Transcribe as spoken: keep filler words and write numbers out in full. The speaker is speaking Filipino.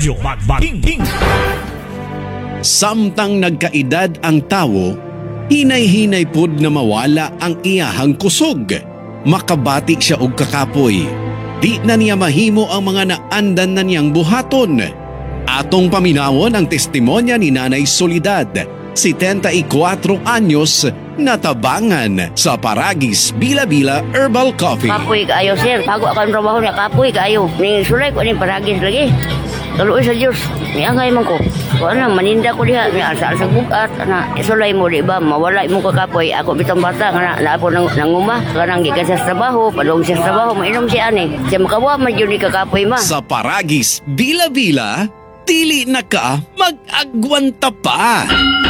Radyo Magbating. Samtang nagkaedad ang tawo, hinay-hinay pud na mawala ang iyahang kusog. Makabati siya og kakapoy. Di na niya mahimo ang mga naandan na niyang buhaton. Atong paminawon ang testimonya ni Nanay Soledad, setenta-y-kwatro anyos, natabangan sa Paragis Bila-Bila Herbal Coffee. Kapoy kaayo, sir. Bago ako ang trabaho niya, kapoy kaayo. Ning sulay ko ning paragis lagi. Kaluoy sa Diyos. Niangay man ko. Kung ano, maninda ko diha. Ni asa sa bukat. Ana, isulay mo, di ba? Mawala mo ka kapoy. Ako bitang bata. Nga na po nang, nanguma. Kanang gikan sa trabaho. Padong siya sa trabaho. Mainom siya ani. Siya makawa man yun ni kakapoy ma. Sa Paragis Bila-Bila, dili na ka mag-agwanta pa.